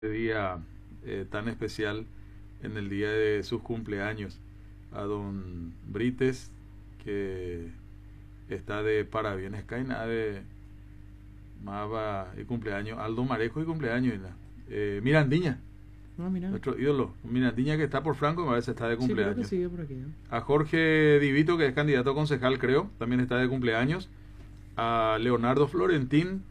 día tan especial en el día de sus cumpleaños a don Brites, que está de parabienes Kaina de Mava y cumpleaños, Aldo Marejo y cumpleaños, Mirandiña, Ah, mira. nuestro ídolo, Mirandiña, que está por Franco, me parece está de Sí, creo que cumpleaños. sigue por aquí. A Jorge Divito, que es candidato a concejal, creo, también está de cumpleaños. A Leonardo Florentín,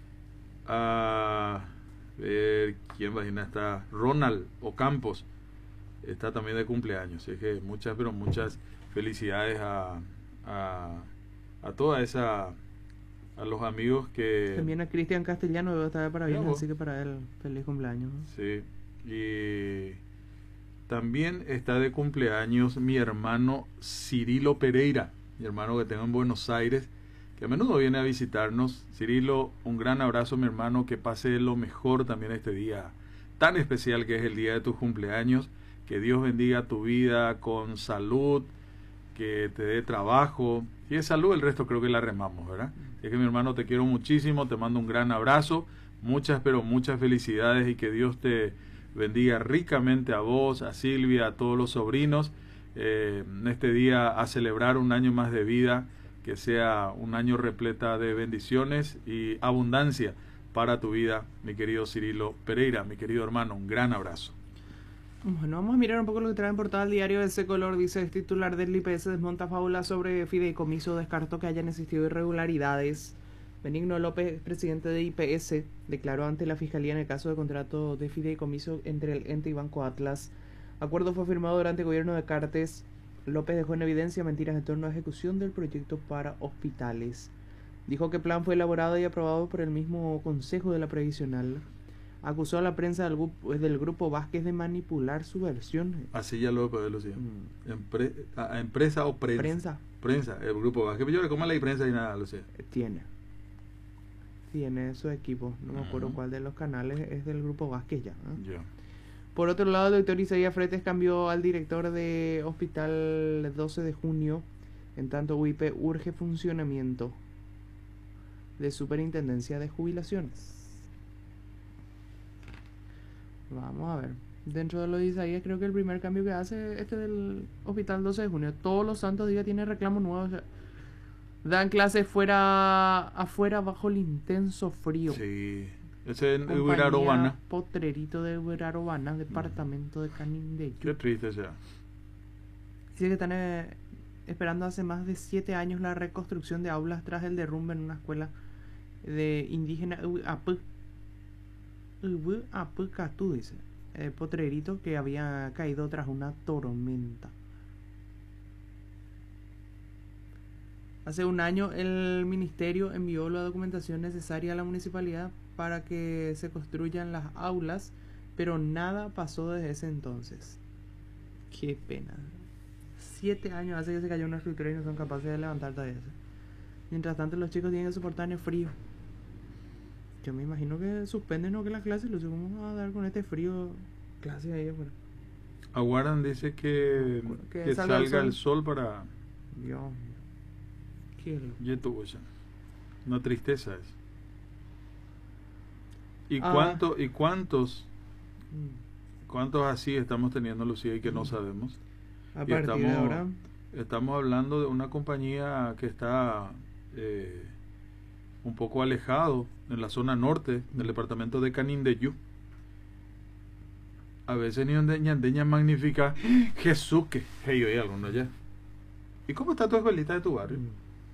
a ver quién va, está Ronald Ocampos, está también de cumpleaños. Es que muchas, pero muchas felicidades a, a toda esa, a los amigos que... También a Cristian Castellano debe estar de Mira parabienes, vos. así que para él, feliz cumpleaños. Sí, y también está de cumpleaños mi hermano Cirilo Pereira, mi hermano que tengo en Buenos Aires, que a menudo viene a visitarnos. Cirilo, un gran abrazo, mi hermano, que pase lo mejor también este día tan especial que es el día de tus cumpleaños. Que Dios bendiga tu vida con salud, que te dé trabajo. Si es salud, el resto creo que la remamos, ¿verdad? Es que mi hermano, te quiero muchísimo, te mando un gran abrazo, muchas, pero muchas felicidades, y que Dios te bendiga ricamente a vos, a Silvia, a todos los sobrinos, en este día a celebrar un año más de vida, que sea un año repleta de bendiciones y abundancia para tu vida, mi querido Cirilo Pereira, mi querido hermano, un gran abrazo. Bueno, vamos a mirar un poco lo que trae en portada el diario de ese color. Dice: el titular del IPS desmonta fábulas sobre fideicomiso, descartó que hayan existido irregularidades. Benigno López, presidente de IPS, declaró ante la Fiscalía en el caso de contrato de fideicomiso entre el ente y Banco Atlas. Acuerdo fue firmado durante el gobierno de Cartes. López dejó en evidencia mentiras en torno a la ejecución del proyecto para hospitales. Dijo que el plan fue elaborado y aprobado por el mismo Consejo de la Previsional. Acusó a la prensa del grupo Vázquez de manipular su versión. Así ya lo puede Lucía. Empresa o prensa. Prensa. Prensa, el grupo Vázquez. Yo ¿cómo la prensa y nada, Lucía? Tiene su equipo. No me acuerdo cuál de los canales es del grupo Vázquez ya. Ya. Por otro lado, el doctor Isaías Fretes cambió al director de hospital el 12 de junio. En tanto, UIP urge funcionamiento de superintendencia de jubilaciones. Vamos a ver. Dentro de lo de Isaías, creo que el primer cambio que hace este del hospital 12 de junio. Todos los santos días tiene reclamos nuevos. O sea, dan clases afuera bajo el intenso frío. Sí. Ese en Compañía Uberarobana. Potrerito de Uberarobana, departamento de Canindeyú. Qué triste sea. Dice que están esperando hace más de 7 años la reconstrucción de aulas tras el derrumbe en una escuela de indígena Catú, dice. Potrerito que había caído tras una tormenta. Hace un año el ministerio envió la documentación necesaria a la municipalidad para que se construyan las aulas, pero nada pasó desde ese entonces. Qué pena. 7 años hace que se cayó una estructura y no son capaces de levantar todavía eso. Mientras tanto, los chicos tienen que soportar el frío. Yo me imagino que suspenden o que las clases, Lucio, ¿cómo vamos a dar con este frío clases ahí afuera? Aguardan, dice que salga el sol para... Dios mío. Qué loco. Una tristeza es. ¿Y cuántos así estamos teniendo, Lucía, y que no sabemos? A partir de ahora estamos hablando de una compañía que está un poco alejado en la zona norte del departamento de Canindeyú. A veces ni donde ñandeña magnífica Jesús, que hey, hay alguno allá. ¿Y cómo está tu escuelita de tu barrio?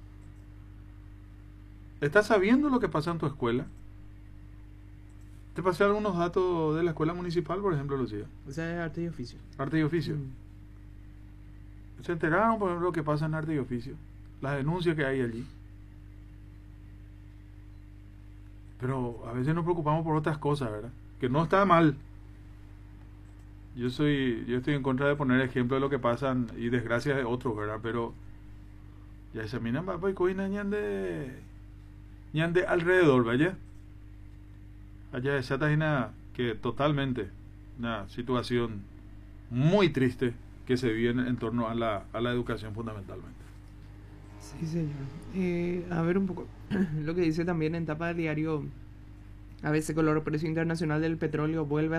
¿Estás sabiendo lo que pasa en tu escuela? Te pasé algunos datos de la escuela municipal, por ejemplo, Lucía. O sea, es arte y oficio. Arte y oficio. ¿Se enteraron, por ejemplo, lo que pasa en arte y oficio? Las denuncias que hay allí. Pero a veces nos preocupamos por otras cosas, ¿verdad? Que no está mal. Yo estoy en contra de poner ejemplo de lo que pasan y desgracias de otros, ¿verdad? Pero ya se miran, papá, y coina ñande alrededor, ¿vaya? Allá esa tajina que totalmente una situación muy triste que se vive en torno a la educación fundamentalmente. Sí, señor. A ver un poco lo que dice también en tapa del diario ABC Color, precio internacional del petróleo vuelve